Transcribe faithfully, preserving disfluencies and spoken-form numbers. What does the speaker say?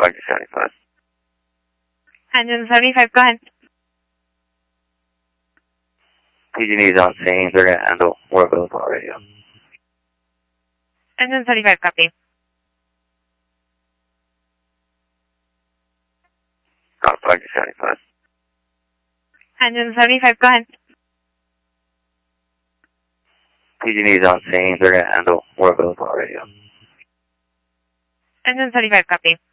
Roger seventy-five. Engine seventy-five, go ahead. P G and E's on scene. They're going to handle work with our radio. Engine seventy-five, copy. Roger seventy-five. Engine seventy-five, go ahead. P G and E's on scene. They're going to handle work with our radio. Engine seventy-five, copy.